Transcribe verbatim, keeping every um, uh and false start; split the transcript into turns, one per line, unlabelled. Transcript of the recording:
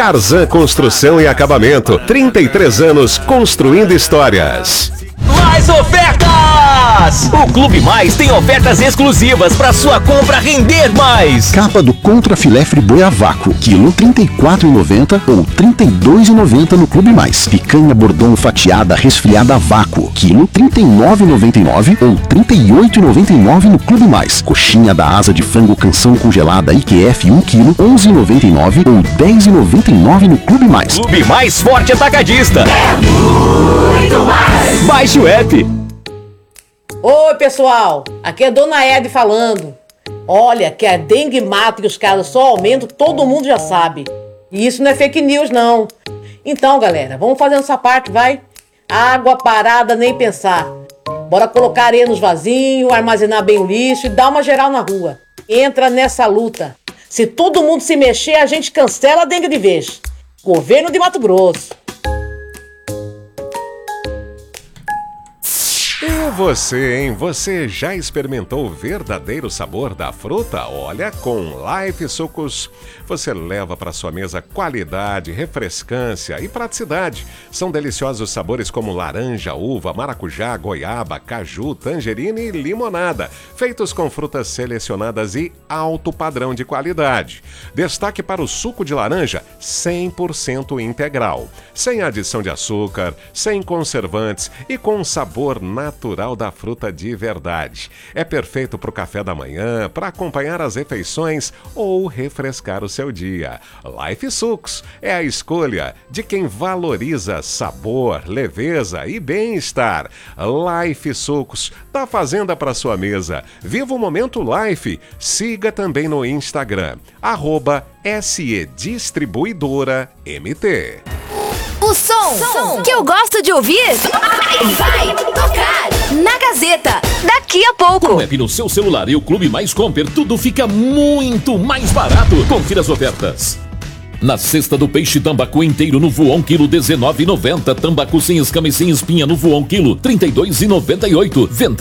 Tarzan Construção e Acabamento, trinta e três anos construindo histórias.
Mais ofertas! O Clube Mais tem ofertas exclusivas para sua compra render mais.
Capa do Contra Filé Friboi a vácuo, quilo trinta e quatro reais e noventa centavos ou trinta e dois reais e noventa centavos no Clube Mais. Picanha Bordon fatiada resfriada a vácuo, quilo trinta e nove reais e noventa e nove centavos ou trinta e oito reais e noventa e nove centavos no Clube Mais. Coxinha da asa de frango canção congelada I Q F um quilo, onze reais e noventa e nove centavos ou dez reais e noventa e nove centavos no Clube Mais.
Clube Mais Forte Atacadista. É muito mais. Baixe o app.
Oi, pessoal, aqui é Dona Ed falando. Olha, que a dengue mata e os casos só aumentam, todo mundo já sabe. E isso não é fake news, não. Então, galera, vamos fazendo essa parte, vai? Água parada, nem pensar. Bora colocar areia nos vasinhos, armazenar bem o lixo e dar uma geral na rua. Entra nessa luta. Se todo mundo se mexer, a gente cancela a dengue de vez. Governo de Mato Grosso.
E você, hein? Você já experimentou o verdadeiro sabor da fruta? Olha, com Life Sucos, você leva para sua mesa qualidade, refrescância e praticidade. São deliciosos sabores como laranja, uva, maracujá, goiaba, caju, tangerina e limonada, feitos com frutas selecionadas e alto padrão de qualidade. Destaque para o suco de laranja cem por cento integral, sem adição de açúcar, sem conservantes e com sabor natural. natural da fruta de verdade. É perfeito para o café da manhã, para acompanhar as refeições ou refrescar o seu dia. Life Sucos é a escolha de quem valoriza sabor, leveza e bem-estar. Life Sucos, da fazenda para sua mesa. Viva o momento Life. Siga também no Instagram, arroba S E Distribuidora M T.
O som, som que eu gosto de ouvir vai, vai tocar na Gazeta daqui a pouco.
Com o app no seu celular e o Clube Mais Comper, tudo fica muito mais barato. Confira as ofertas. Na cesta do peixe tambacu inteiro no voão, quilo dezenove reais e noventa centavos. Tambacu sem escama e sem espinha no voão, quilo trinta e dois reais e noventa e oito centavos.